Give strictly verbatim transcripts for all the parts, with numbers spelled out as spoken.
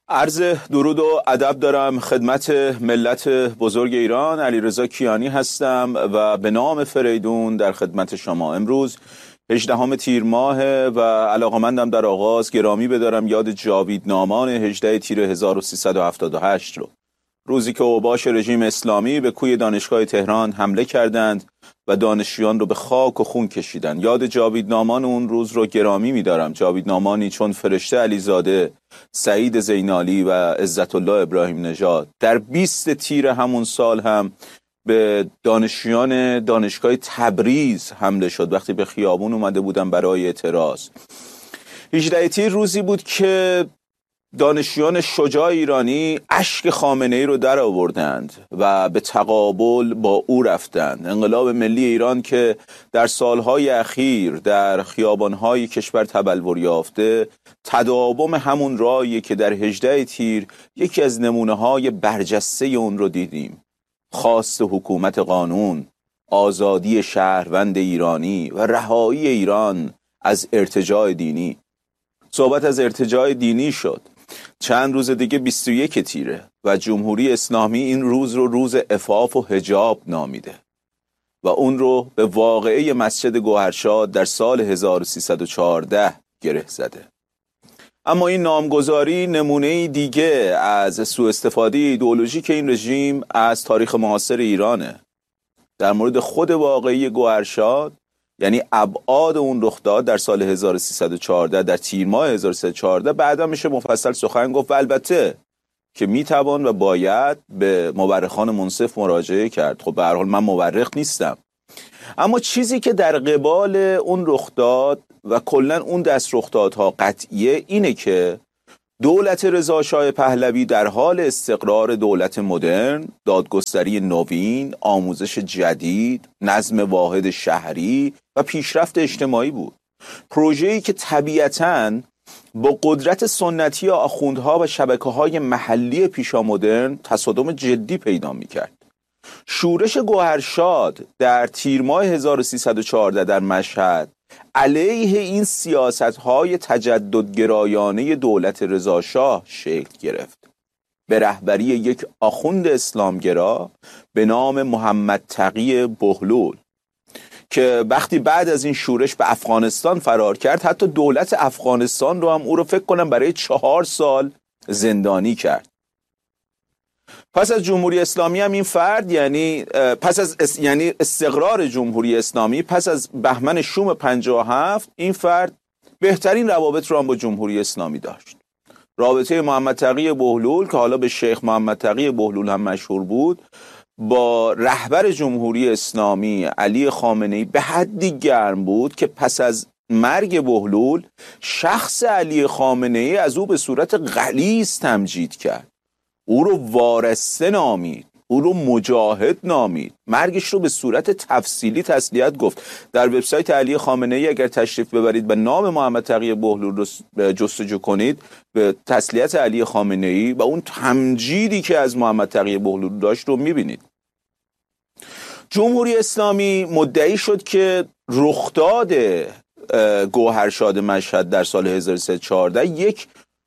عرض درود و ادب دارم خدمت ملت بزرگ ایران. علیرضا کیانی هستم و به نام فریدون در خدمت شما. امروز هجدهم تیر ماه و علاقمندم در آغاز گرامی بدارم یاد جاویدنامان هجده تیر هزار و سیصد و هفتاد و هشت رو، روزی که اوباش رژیم اسلامی به کوی دانشگاه تهران حمله کردند و دانشجویان رو به خاک و خون کشیدند. یاد جاویدنامان اون روز رو گرامی می‌دارم. جاویدنامانی چون فرشته علیزاده، سعید زینالی و عزت الله ابراهیم نژاد در بیست تیر همون سال هم به دانشجویان دانشگاه تبریز حمله شد وقتی به خیابون اومده بودن برای اعتراض. هجده تیر روزی بود که دانشجویان شجاع ایرانی اشک خامنه‌ای رو در آوردند و به تقابل با او رفتند. انقلاب ملی ایران که در سالهای اخیر در خیابانهای کشور تبلور یافته، تداوم همون راهی که در هجده تیر یکی از نمونه‌های برجسته اون رو دیدیم: خواست حکومت قانون، آزادی شهروند ایرانی و رهایی ایران از ارتجاع دینی. صحبت از ارتجاع دینی شد. چند روز دیگه بیست و یک تیره و جمهوری اسلامی این روز رو روز عفاف و حجاب نامیده و اون رو به واقعه مسجد گوهرشاد در سال هزار و سیصد و چهارده گره زده. اما این نامگذاری نمونه دیگه از سوء استفاده ایدئولوژیک این رژیم از تاریخ معاصر ایرانه. در مورد خود واقعه گوهرشاد، یعنی ابعاد اون رخ داد در سال هزار و سیصد و چهارده، در تیر ماه هزار و سیصد و چهارده، بعدا میشه مفصل سخن گفت و البته که میتوان و باید به مورخان منصف مراجعه کرد. خب به هر حال من مورخ نیستم، اما چیزی که در قبال اون رخ داد و کلا اون دست رخدادها قطعیه اینه که دولت رضا شاه پهلوی در حال استقرار دولت مدرن، دادگستری نوین، آموزش جدید، نظم واحد شهری و پیشرفت اجتماعی بود. پروژه‌ای که طبیعتاً با قدرت سنتی آخوندها و شبکه‌های محلی پیشا مدرن تصادم جدی پیدا می‌کرد. شورش گوهرشاد در تیر ماه هزار و سیصد و چهارده در مشهد علیه این سیاست‌های تجددگرایانه دولت رضا شاه شکل گرفت به رهبری یک آخوند اسلامگرا به نام محمد تقی بهلول که وقتی بعد از این شورش به افغانستان فرار کرد، حتی دولت افغانستان رو هم او رو فکر کنم برای چهار سال زندانی کرد. پس از جمهوری اسلامی هم این فرد، یعنی پس از اس... یعنی استقرار جمهوری اسلامی پس از بهمن شوم پنجاه و هفت، این فرد بهترین روابط رو هم با جمهوری اسلامی داشت. رابطه محمد تقی بهلول که حالا به شیخ محمد تقی بهلول هم مشهور بود، با رهبر جمهوری اسلامی علی خامنه‌ای به حدی گرم بود که پس از مرگ بهلول شخص علی خامنه‌ای از او به صورت غلیظ تمجید کرد. او رو وارسته نامید، او رو مجاهد نامید، مرگش رو به صورت تفصیلی تسلیت گفت. در وبسایت علی خامنه‌ای اگر تشریف ببرید به نام محمد تقی بهلول رو جستجو کنید، به تسلیت علی خامنه‌ای و اون تمجیدی که از محمد تقی بهلول داشت رو میبینید. جمهوری اسلامی مدعی شد که رخداد گوهرشاد مشهد در سال هزار و سیصد و چهارده یک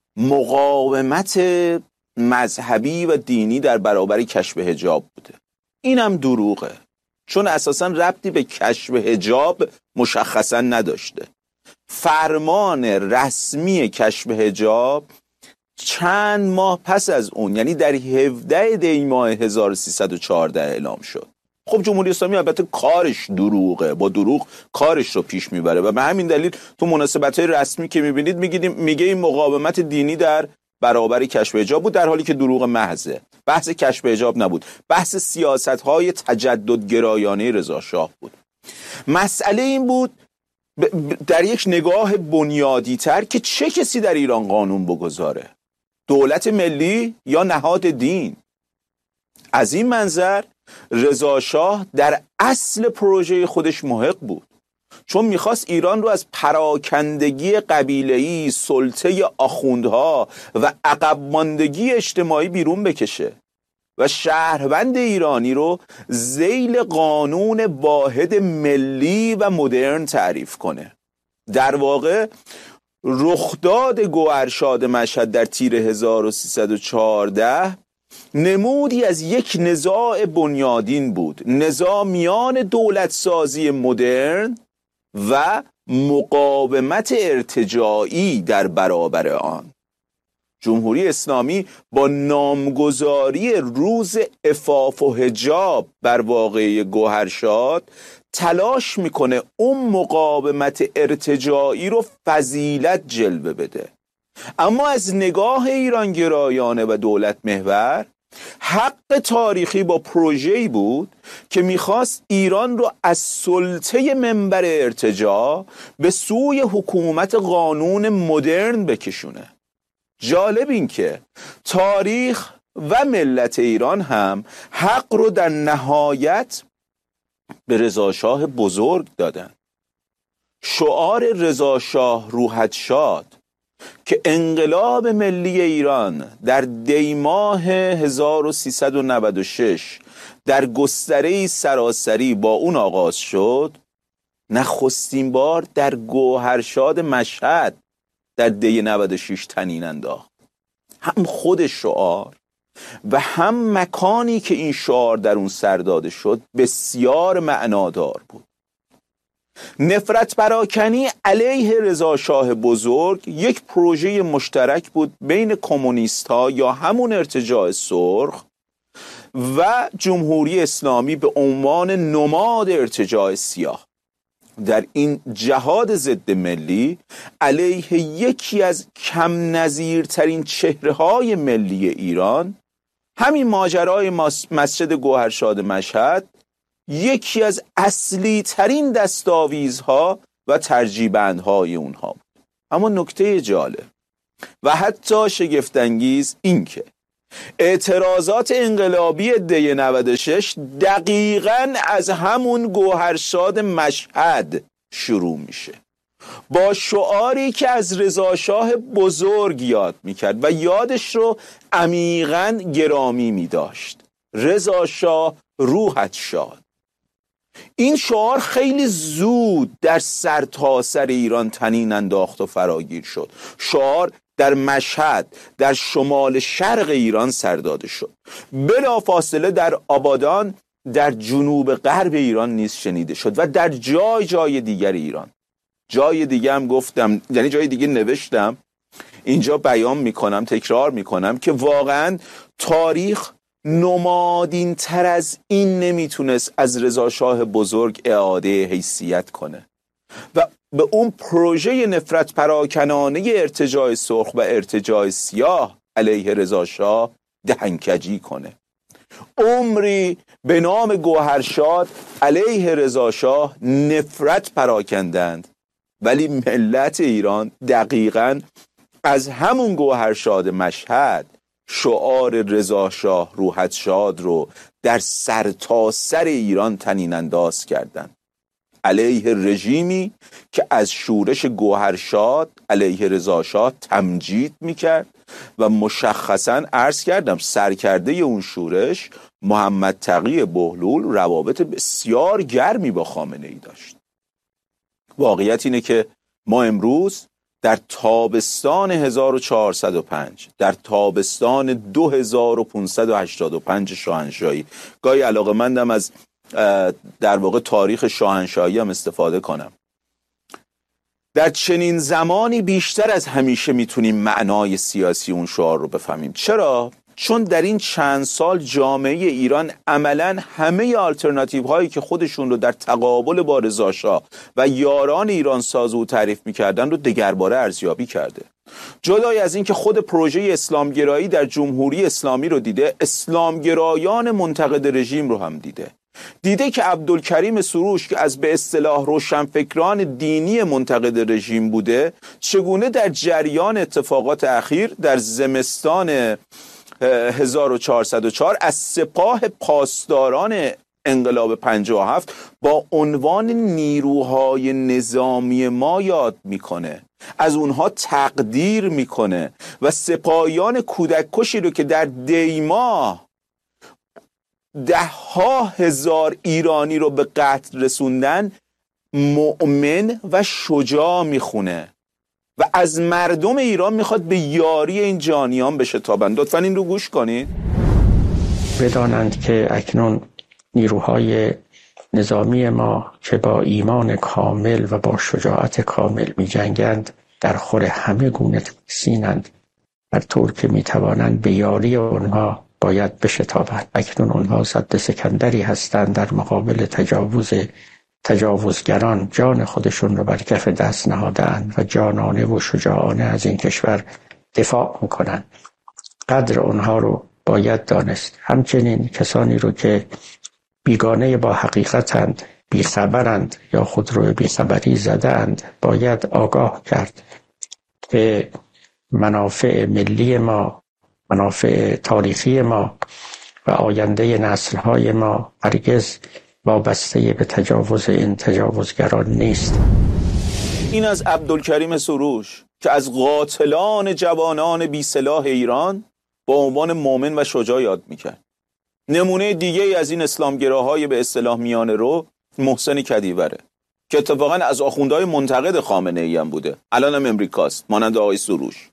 مقاومت مذهبی و دینی در برابر کشف حجاب بوده. اینم دروغه، چون اساساً ربطی به کشف حجاب مشخصاً نداشته. فرمان رسمی کشف حجاب چند ماه پس از اون، یعنی در هفدهم دی ماه هزار و سیصد و چهارده اعلام شد. خب جمهوری اسلامی البته کارش دروغه، با دروغ کارش رو پیش میبره و به همین دلیل تو مناسبت‌های رسمی که میبینید میگید میگه این مقاومت دینی در برابر کشف حجاب بود، در حالی که دروغ محضه. بحث کشف حجاب نبود، بحث سیاست‌های تجددگرایانه رضا شاه بود. مسئله این بود در یک نگاه بنیادی‌تر که چه کسی در ایران قانون بگذاره، دولت ملی یا نهاد دین؟ از این منظر رضا شاه در اصل پروژه خودش محق بود، چون میخواست ایران رو از پراکندگی قبیله‌ای، سلطه آخوندها و عقب ماندگی اجتماعی بیرون بکشه و شهروند ایرانی رو ذیل قانون واحد ملی و مدرن تعریف کنه. در واقع رخداد گوهرشاد مشهد در تیر هزار و سیصد و چهارده نمودی از یک نزاع بنیادین بود، نزاع میان دولت سازی مدرن و مقاومت ارتجاعی در برابر آن. جمهوری اسلامی با نامگذاری روز عفاف و حجاب بر واقعه گوهرشاد تلاش میکنه اون مقاومت ارتجاعی رو فضیلت جلوه بده، اما از نگاه ایرانگرایانه و دولت محور حق تاریخی با پروژه‌ای بود که میخواست ایران رو از سلطه منبر ارتجاع به سوی حکومت قانون مدرن بکشونه. جالب این که تاریخ و ملت ایران هم حق رو در نهایت به رضاشاه بزرگ دادن. شعار رضاشاه روحت شاد که انقلاب ملی ایران در دیماه هزار و سیصد و نود و شش در گستره سراسری با اون آغاز شد، نخستین بار در گوهرشاد مشهد در دی نود و شش طنین انداخت. هم خود شعار و هم مکانی که این شعار در اون سر داده شد بسیار معنادار بود. نفرت پراکنی علیه رضاشاه بزرگ یک پروژه مشترک بود بین کمونیست ها یا همون ارتجاع سرخ و جمهوری اسلامی به عنوان نماد ارتجاع سیاه. در این جهاد ضد ملی علیه یکی از کم نظیرترین چهره های ملی ایران، همین ماجرای مسجد گوهرشاد مشهد یکی از اصلی ترین دستاویزها و ترجیبندهای اونها بود. اما نکته جالب و حتی شگفت‌انگیز این که اعتراضات انقلابی دی نود و شش دقیقاً از همون گوهرشاد مشهد شروع میشه، با شعاری که از رضاشاه بزرگ یاد میکرد و یادش رو عمیقاً گرامی میداشت: رضاشاه روحت شاد. این شعار خیلی زود در سرتاسر ایران طنین انداخت و فراگیر شد. شعار در مشهد در شمال شرق ایران سر داده شد، بلافاصله در آبادان در جنوب غرب ایران نیز شنیده شد و در جای جای دیگر ایران. جای دیگه هم گفتم، یعنی جای دیگه نوشتم، اینجا بیان میکنم، تکرار میکنم که واقعا تاریخ نمادین تر از این نمیتونست از رضاشاه بزرگ اعاده حیثیت کنه و به اون پروژه نفرت پراکنانه ارتجاع سرخ و ارتجاع سیاه علیه رضاشاه دهنکجی کنه. عمری به نام گوهرشاد علیه رضاشاه نفرت پراکندند، ولی ملت ایران دقیقاً از همون گوهرشاد مشهد شعار رضاشاه روحت شاد رو در سرتاسر ایران طنین انداز کردند، علیه رژیمی که از شورش گوهرشاد علیه رضاشاه تمجید میکرد و مشخصاً عرض کردم سرکرده اون شورش محمد تقی بهلول روابط بسیار گرمی با خامنه ای داشت. واقعیت اینه که ما امروز در تابستان هزار و چهارصد و پنج، در تابستان دو هزار و پانصد و هشتاد و پنج شاهنشاهی، گاهی علاقه‌مندم از در واقع تاریخ شاهنشاهی هم استفاده کنم، در چنین زمانی بیشتر از همیشه میتونیم معنای سیاسی اون شعار رو بفهمیم. چرا؟ چون در این چند سال جامعه ایران عملاً همه آلترناتیو هایی که خودشون رو در تقابل با رضاشاه و یاران ایران ساز و تعریف میکردن رو دگرباره ارزیابی کرده. جدای از این که خود پروژه اسلامگرایی در جمهوری اسلامی رو دیده، اسلامگرایان منتقد رژیم رو هم دیده. دیده که عبدالکریم سروش که از به اصطلاح روشنفکران دینی منتقد رژیم بوده، چگونه در جریان اتفاقات اخیر در زمستان هزار و چهارصد و چهار از سپاه پاسداران انقلاب پنجاه و هفت با عنوان نیروهای نظامی ما یاد میکنه، از اونها تقدیر میکنه و سپاهیان کودک کشی رو که در دیماه ده ها هزار ایرانی رو به قتل رسوندن مؤمن و شجاع میخونه. و از مردم ایران میخواد به یاری این جانیان بشتابند. لطفاً این رو گوش کنید. بدانند که اکنون نیروهای نظامی ما که با ایمان کامل و با شجاعت کامل می جنگند در خور همه گونه سینند، هر طور که می توانند به یاری آنها باید بشتابند. اکنون آنها سد سکندری هستند در مقابل تجاوز تجاوزگران جان خودشون رو بر کف دست نهادند و جانانه و شجاعانه از این کشور دفاع میکنند. قدر آنها رو باید دانست. همچنین کسانی رو که بیگانه با حقیقتند، بیخبرند یا خود رو بیخبری زدند، باید آگاه کرد که منافع ملی ما، منافع تاریخی ما و آینده نسل‌های ما هرگز وابسته به تجاوز این تجاوزگران نیست. این از عبدالکریم سروش که از قاتلان جوانان بی سلاح ایران با عنوان مؤمن و شجاع یاد میکرد. نمونه دیگه از این اسلامگراهای به اصطلاح میانه رو محسن کدیوره که اتفاقا از آخوندهای منتقد خامنه ای هم بوده، الان هم امریکاست، مانند آقای سروش.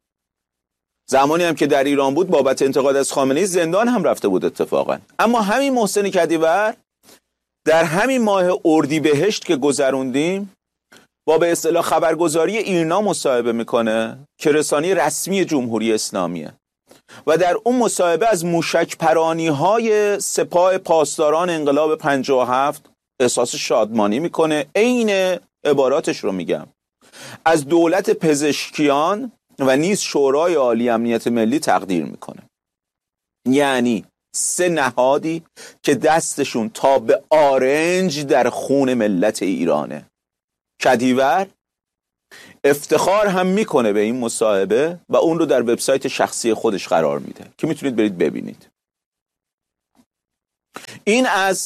زمانی هم که در ایران بود بابت انتقاد از خامنه ای زندان هم رفته بود اتفاقا. اما همین محسن کدیور در همین ماه اردیبهشت که گذروندیم با به اصطلاح خبرگزاری ایرنا مصاحبه میکنه که رسانه رسمی جمهوری اسلامیه و در اون مصاحبه از موشک پرانی های سپاه پاسداران انقلاب پنجاه و هفت احساس شادمانی میکنه. عین عباراتش رو میگم، از دولت پزشکیان و نیز شورای عالی امنیت ملی تقدیر میکنه. یعنی سه نهادی که دستشون تا به آرنج در خون ملت ایرانه. کدیور افتخار هم میکنه به این مصاحبه و اون رو در وبسایت شخصی خودش قرار میده که میتونید برید ببینید. این از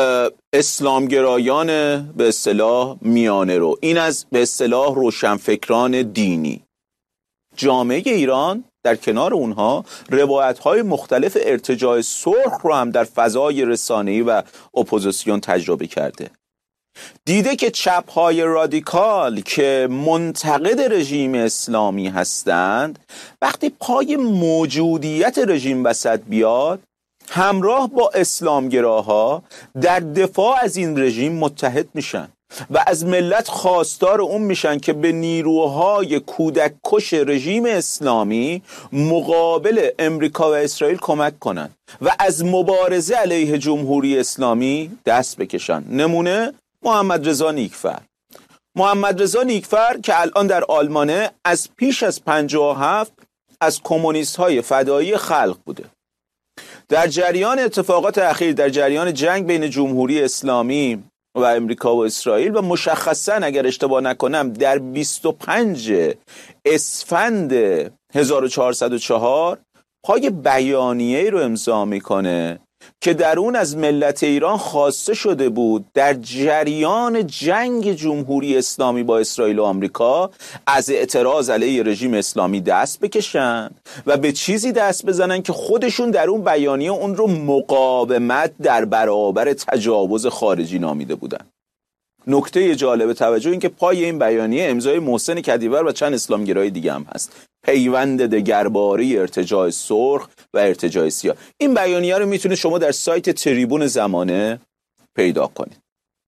اسلامگرایان به اصطلاح میانه رو، این از به اصطلاح روشنفکران دینی. جامعه ایران در کنار اونها روایت‌های مختلف ارتجاع سرخ رو هم در فضای رسانه‌ای و اپوزیسیون تجربه کرده. دیده که چپ‌های رادیکال که منتقد رژیم اسلامی هستند وقتی پای موجودیت رژیم وسط بیاد همراه با اسلامگراها در دفاع از این رژیم متحد میشن و از ملت خواستار اون میشن که به نیروهای کودک کش رژیم اسلامی مقابل امریکا و اسرائیل کمک کنن و از مبارزه علیه جمهوری اسلامی دست بکشن. نمونه محمد رضا نیکفر. محمد رضا نیکفر که الان در آلمانه از پیش از پنجاه و هفت از کمونیست های فدایی خلق بوده. در جریان اتفاقات اخیر، در جریان جنگ بین جمهوری اسلامی و امریکا و اسرائیل و مشخصا اگر اشتباه نکنم در بیست و پنج اسفند هزار و چهارصد و چهار پای بیانیه‌ای رو امضا میکنه که در اون از ملت ایران خواسته شده بود در جریان جنگ جمهوری اسلامی با اسرائیل و آمریکا از اعتراض علیه رژیم اسلامی دست بکشن و به چیزی دست بزنن که خودشون در اون بیانیه اون رو مقاومت در برابر تجاوز خارجی نامیده بودن. نکته جالب توجه این که پای این بیانیه امضای محسن کدیور و چند اسلامگرای دیگه هم هست. پیوند دگرباری ارتجاع سرخ و ارتجاع سیاه. این بیانیه رو میتونه شما در سایت تریبون زمانه پیدا کنید.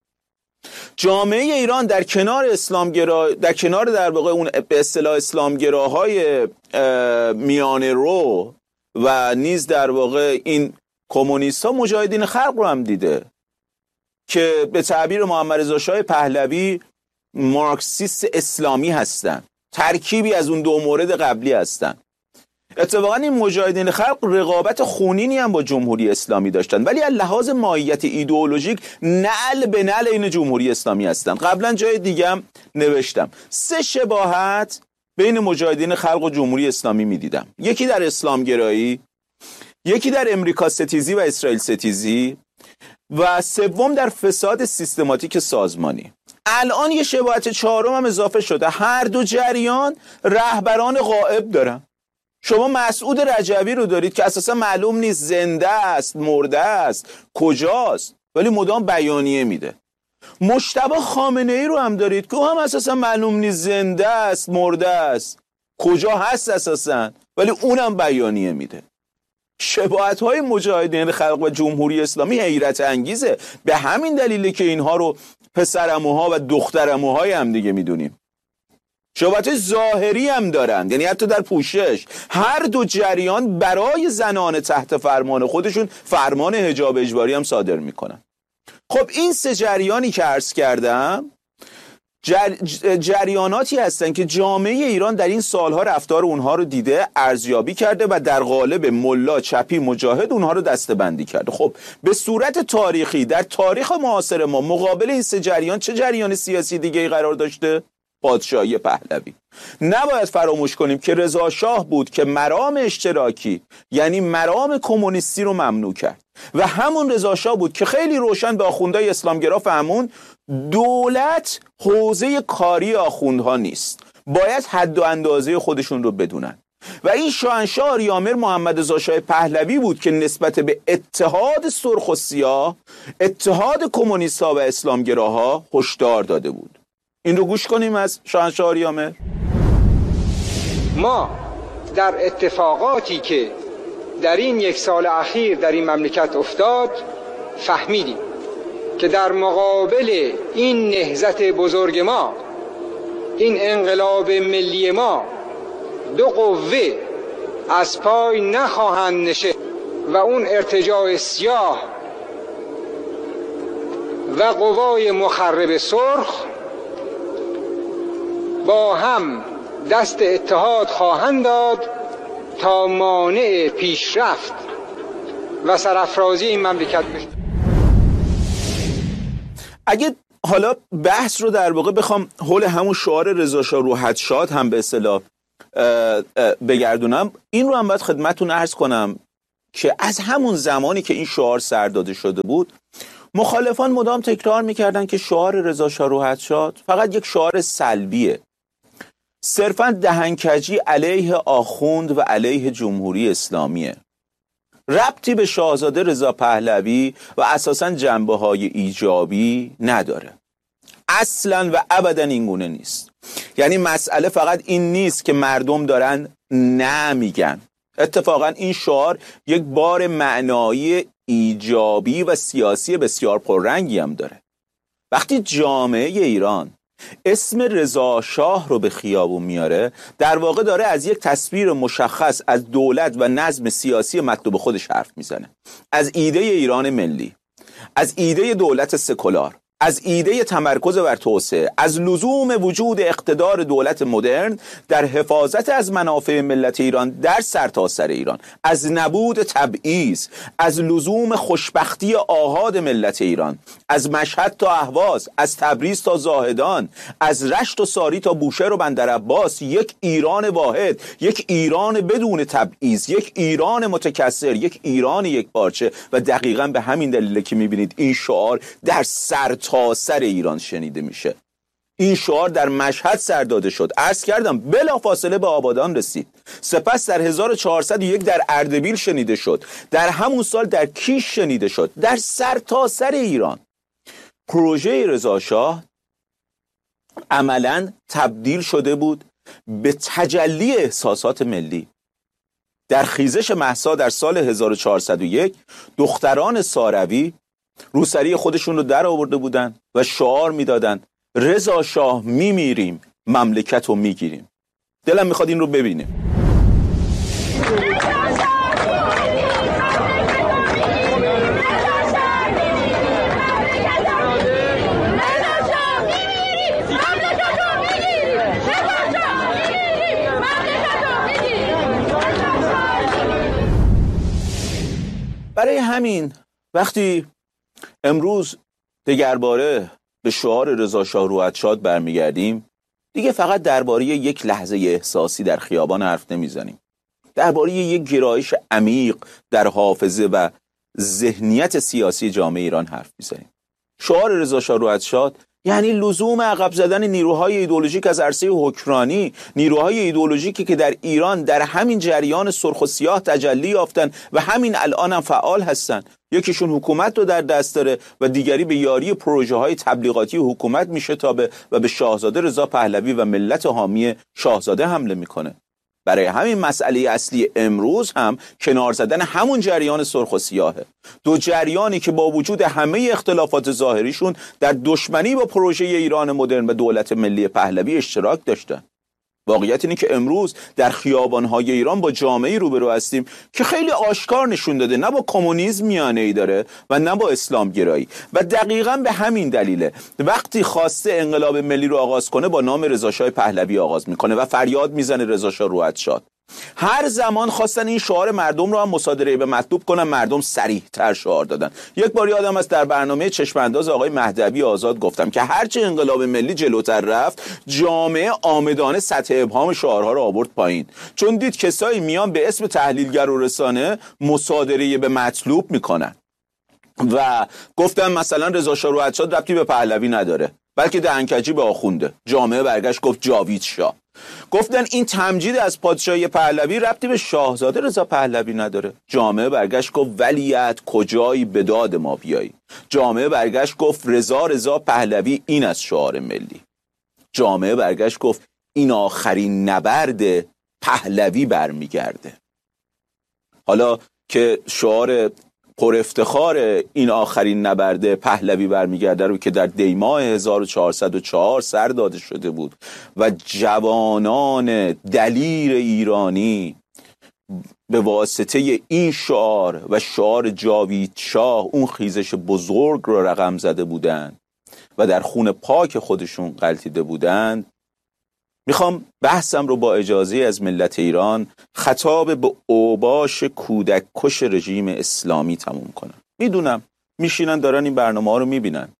جامعه ایران در کنار اسلامگرا، در کنار در واقع اون به اصطلاح اسلامگراهای میانه رو و نیز در واقع این کمونیست‌ها مجاهدین خلق رو هم دیده که به تعبیر محمد رضا شاه پهلوی مارکسیست اسلامی هستند، ترکیبی از اون دو مورد قبلی هستند. اتفاقا این مجاهدین خلق رقابت خونینی هم با جمهوری اسلامی داشتن ولی از لحاظ ماهیت ایدئولوژیک نعل به نعل این جمهوری اسلامی هستن. قبلا جای دیگه هم نوشتم سه شباهت بین مجاهدین خلق و جمهوری اسلامی میدیدم. یکی در اسلامگرایی، یکی در امریکا ستیزی و اسرائیل ستیزی و سوم در فساد سیستماتیک سازمانی. الان یه شباهت چهارم هم اضافه شده. هر دو جریان رهبران غائب دارن. شما مسعود رجبی رو دارید که اساسا معلوم نیست زنده است، مرده است، کجاست، ولی مدام بیانیه میده. مجتبی خامنه ای رو هم دارید که هم اساسا معلوم نیست زنده است مرده است، کجا هست اساسا، ولی اونم بیانیه میده. شباهت های مجاهدین خلق و جمهوری اسلامی حیرت انگیزه. به همین دلیله که اینها رو پسرعموها و دخترعموهای هم دیگه میدونیم. شباهت ظاهری هم دارن، یعنی حتی در پوشش. هر دو جریان برای زنان تحت فرمان خودشون فرمان حجاب اجباری هم صادر میکنن. خب این سه جریانی که عرض کردم جر... جریاناتی هستن که جامعه ایران در این سالها رفتار اونها رو دیده، ارزیابی کرده و در قالب ملا چپی مجاهد اونها رو دسته‌بندی کرده. خب به صورت تاریخی در تاریخ معاصر ما مقابل این سه جریان چه جریان سیاسی دیگه‌ای قرار داشته؟ پادشاهی پهلوی. نباید فراموش کنیم که رضا شاه بود که مرام اشتراکی یعنی مرام کمونیستی رو ممنوع کرد و همون رضا شاه بود که خیلی روشن به آخوندهای اسلامگرا فهمون دولت حوزه کاری آخوندها نیست، باید حد و اندازه خودشون رو بدونن. و این شاهنشاه آریامر محمد رضا شاه پهلوی بود که نسبت به اتحاد سرخ و سیاه، اتحاد کمونیست‌ها و اسلامگراها هشدار داده بود. این رو گوش کنیم از شاهنشاه آریامر. ما در اتفاقاتی که در این یک سال اخیر در این مملکت افتاد فهمیدیم که در مقابل این نهضت بزرگ ما، این انقلاب ملی ما، دو قوه از پای نخواهند نشست و اون ارتجاع سیاه و قوای مخرب سرخ با هم دست اتحاد خواهند داد تا مانع پیشرفت و سرافرازی این مملکت بشه. اگه حالا بحث رو در واقع بخوام حول همون شعار رضا شاه روحت شاد هم به اصطلاح بگردونم، این رو هم باید خدمتتون عرض کنم که از همون زمانی که این شعار سر داده شده بود مخالفان مدام تکرار میکردن که شعار رضا شاه روحت شاد فقط یک شعار سلبیه، صرفاً دهنکجی علیه آخوند و علیه جمهوری اسلامیه، ربطی به شاهزاده رضا پهلوی و اساساً جنبه‌های ایجابی نداره. اصلاً و ابداً این گونه نیست. یعنی مسئله فقط این نیست که مردم دارن نه میگن. اتفاقاً این شعار یک بار معنایی ایجابی و سیاسی بسیار پررنگی هم داره. وقتی جامعه ایران اسم رضا شاه رو به خیابون میاره، در واقع داره از یک تصویر مشخص از دولت و نظم سیاسی مطلوب خودش حرف میزنه، از ایده ایران ملی، از ایده دولت سکولار، از ایده تمرکز بر توسعه، از لزوم وجود اقتدار دولت مدرن در حفاظت از منافع ملت ایران در سرتاسر ایران، از نبود تبعیض، از لزوم خوشبختی آحاد ملت ایران، از مشهد تا اهواز، از تبریز تا زاهدان، از رشت و ساری تا بوشهر و بندرعباس، یک ایران واحد، یک ایران بدون تبعیض، یک ایران متکثر، یک ایران یک پارچه. و دقیقاً به همین دلیل که میبینید این شعار در سر تا سر ایران شنیده میشه. این شعار در مشهد سر داده شد، عرض کردم بلافاصله به آبادان رسید، سپس در هزار و چهارصد و یک در اردبیل شنیده شد، در همون سال در کیش شنیده شد، در سر تا سر ایران. پروژه رضا شاه عملاً تبدیل شده بود به تجلی احساسات ملی. در خیزش مهسا در سال هزار و چهارصد و یک دختران ساروی روسری خودشون رو در آورده بودن و شعار میدادن رضا شاه میمیریم مملکت رو میگیریم. دلم میخواد این رو ببینیم. برای همین وقتی امروز دگرباره به شعار رضا شاه روحت شاد برمیگردیم، دیگه فقط درباره یک لحظه احساسی در خیابان حرف نمیزنیم. درباره یک گرایش عمیق در حافظه و ذهنیت سیاسی جامعه ایران حرف میزنیم. شعار رضا شاه روحت شاد یعنی لزوم عقب زدن نیروهای ایدئولوژیک از عرصه حکمرانی، نیروهای ایدئولوژیکی که در ایران در همین جریان سرخ و سیاه تجلی یافتن و همین الان هم فعال هستن. یکیشون حکومت رو در دست داره و دیگری به یاری پروژه های تبلیغاتی حکومت میشتابه و به شاهزاده رضا پهلوی و ملت حامی شاهزاده حمله میکنه. برای همین مسئله اصلی امروز هم کنار زدن همون جریان سرخ و سیاهه. دو جریانی که با وجود همه اختلافات ظاهریشون در دشمنی با پروژه ایران مدرن و دولت ملی پهلوی اشتراک داشتن. واقعیت اینه که امروز در خیابان‌های ایران با جامعه‌ای روبرو هستیم که خیلی آشکار نشون داده نه با کمونیسم میانه‌ای داره و نه با اسلام گرایی و دقیقاً به همین دلیله وقتی خواسته انقلاب ملی رو آغاز کنه با نام رضاشاه پهلوی آغاز میکنه و فریاد میزنه رضاشاه روحت شاد. هر زمان خواستن این شعار مردم رو هم مصادره به مطلوب کنن، مردم صریح‌تر شعار دادن. یک بار یادم است در برنامه چشم انداز آقای مهدوی آزاد گفتم که هرچه انقلاب ملی جلوتر رفت جامعه آمدانه سطح ابهام شعارها رو آورد پایین، چون دید کسایی میان به اسم تحلیلگر و رسانه مصادره به مطلوب میکنن و گفتم مثلا رضاشاه روحت شاد ربطی به پهلوی نداره بلکه دهنکجی به آخونده. جامعه برگشت گفت جاوید شاه. گفتن این تمجید از پادشاهی پهلوی ربطی به شاهزاده رضا پهلوی نداره. جامعه برگشت گفت ولیعت کجایی به داد ما بیایی. جامعه برگشت گفت رضا رضا پهلوی این از شعار ملی. جامعه برگشت گفت این آخرین نبرد پهلوی برمیگرده. حالا که شعار پر افتخار این آخرین نبرد پهلوی برمیگرده رو که در دیماه هزار و چهارصد و چهار سر داده شده بود و جوانان دلیر ایرانی به واسطه این شعار و شعار جاوید شاه اون خیزش بزرگ رو رقم زده بودند و در خون پاک خودشون غلطیده بودند، میخوام بحثم رو با اجازه از ملت ایران خطاب به اوباش کودک کش رژیم اسلامی تموم کنم. میدونم میشینن دارن این برنامه ها رو میبینن.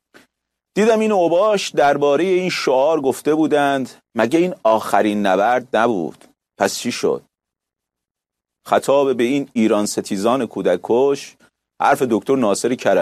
دیدم این اوباش درباره این شعار گفته بودند مگه این آخرین نبرد نبود؟ پس چی شد؟ خطاب به این ایران ستیزان کودک کش حرف دکتر ناصر کرمی